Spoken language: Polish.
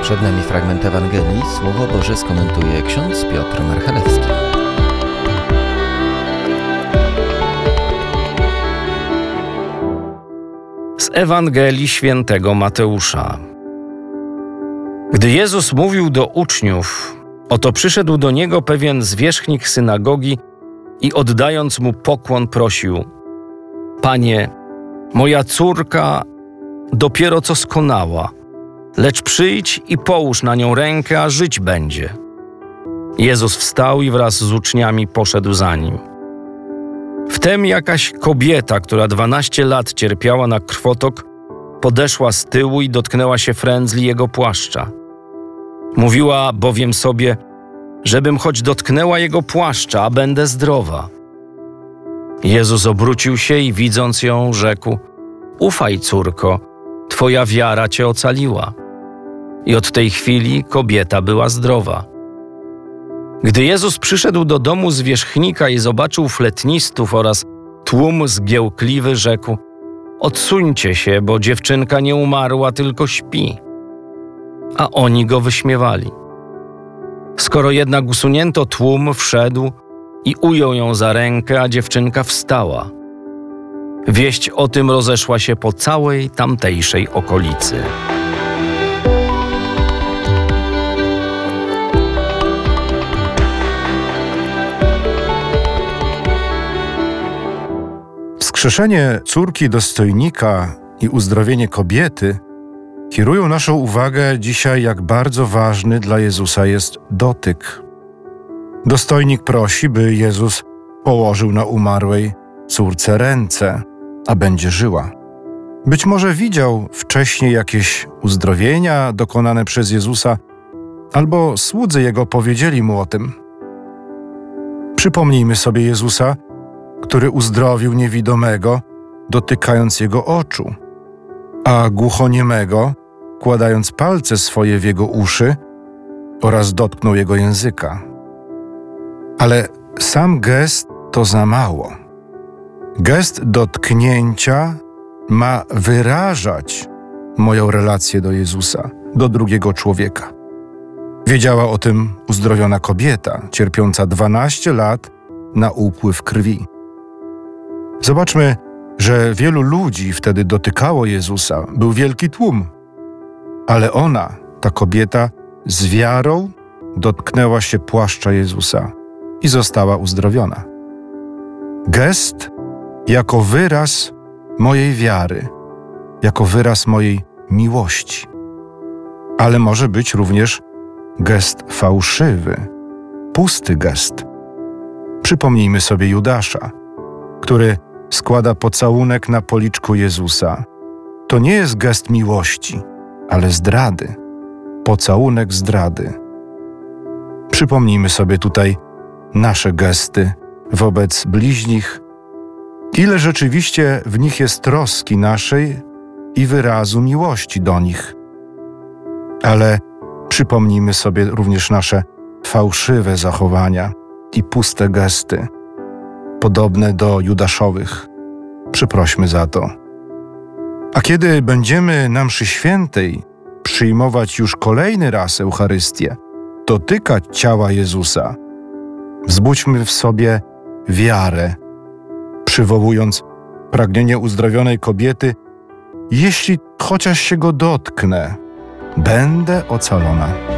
Przed nami fragment Ewangelii. Słowo Boże skomentuje ksiądz Piotr Marchalewski. Z Ewangelii świętego Mateusza. Gdy Jezus mówił do uczniów, oto przyszedł do Niego pewien zwierzchnik synagogi i oddając Mu pokłon prosił: Panie, moja córka dopiero co skonała, lecz przyjdź i połóż na nią rękę, a żyć będzie. Jezus wstał i wraz z uczniami poszedł za Nim. Wtem jakaś kobieta, która 12 lat cierpiała na krwotok, podeszła z tyłu i dotknęła się frędzli Jego płaszcza. Mówiła bowiem sobie, żebym choć dotknęła Jego płaszcza, a będę zdrowa. Jezus obrócił się i widząc ją, rzekł: Ufaj, córko, Twoja wiara Cię ocaliła. I od tej chwili kobieta była zdrowa. Gdy Jezus przyszedł do domu zwierzchnika i zobaczył fletnistów oraz tłum zgiełkliwy, rzekł: Odsuńcie się, bo dziewczynka nie umarła, tylko śpi. A oni go wyśmiewali. Skoro jednak usunięto tłum, wszedł i ujął ją za rękę, a dziewczynka wstała. Wieść o tym rozeszła się po całej tamtejszej okolicy. Wskrzeszenie córki dostojnika i uzdrowienie kobiety kierują naszą uwagę dzisiaj, jak bardzo ważny dla Jezusa jest dotyk. Dostojnik prosi, by Jezus położył na umarłej córce ręce, a będzie żyła. Być może widział wcześniej jakieś uzdrowienia dokonane przez Jezusa, albo słudzy Jego powiedzieli Mu o tym. Przypomnijmy sobie Jezusa, który uzdrowił niewidomego, dotykając jego oczu, a głuchoniemego, kładając palce swoje w jego uszy oraz dotknął jego języka. Ale sam gest to za mało. Gest dotknięcia ma wyrażać moją relację do Jezusa, do drugiego człowieka. Wiedziała o tym uzdrowiona kobieta, cierpiąca 12 lat na upływ krwi. Zobaczmy, że wielu ludzi wtedy dotykało Jezusa. Był wielki tłum. Ale ona, ta kobieta, z wiarą dotknęła się płaszcza Jezusa i została uzdrowiona. Gest jako wyraz mojej wiary, jako wyraz mojej miłości. Ale może być również gest fałszywy, pusty gest. Przypomnijmy sobie Judasza, który składa pocałunek na policzku Jezusa. To nie jest gest miłości, ale zdrady. Pocałunek zdrady. Przypomnijmy sobie tutaj nasze gesty wobec bliźnich. Ile rzeczywiście w nich jest troski naszej i wyrazu miłości do nich. Ale przypomnijmy sobie również nasze fałszywe zachowania i puste gesty, podobne do judaszowych. Przeprośmy za to. A kiedy będziemy na mszy świętej przyjmować już kolejny raz Eucharystię, dotykać ciała Jezusa, wzbudźmy w sobie wiarę, przywołując pragnienie uzdrowionej kobiety: jeśli chociaż się go dotknę, będę ocalona.